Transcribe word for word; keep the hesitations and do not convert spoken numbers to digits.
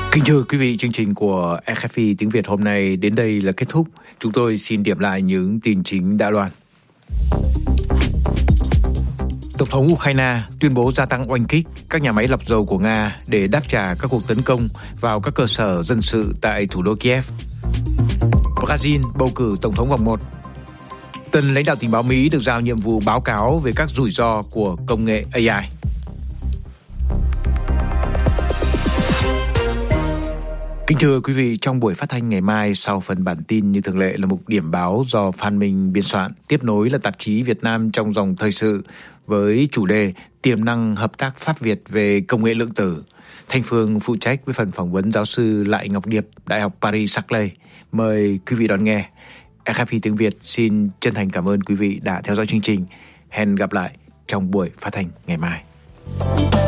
Kính thưa quý vị, chương trình của rờ ép i tiếng Việt hôm nay đến đây là kết thúc. Chúng tôi xin điểm lại những tin chính đã loan. Tổng thống Ukraine tuyên bố gia tăng oanh kích các nhà máy lọc dầu của Nga để đáp trả các cuộc tấn công vào các cơ sở dân sự tại thủ đô Kiev. Brazil bầu cử tổng thống vòng một. Tân lãnh đạo tình báo Mỹ được giao nhiệm vụ báo cáo về các rủi ro của công nghệ a i. Kính thưa quý vị, trong buổi phát thanh ngày mai, sau phần bản tin như thường lệ là mục điểm báo do Phan Minh biên soạn, tiếp nối là tạp chí Việt Nam trong dòng thời sự với chủ đề tiềm năng hợp tác Pháp Việt về công nghệ lượng tử. Thanh Phương phụ trách với phần phỏng vấn giáo sư Lại Ngọc Điệp, Đại học Paris-Saclay. Mời quý vị đón nghe. rờ ép i tiếng Việt xin chân thành cảm ơn quý vị đã theo dõi chương trình. Hẹn gặp lại trong buổi phát thanh ngày mai.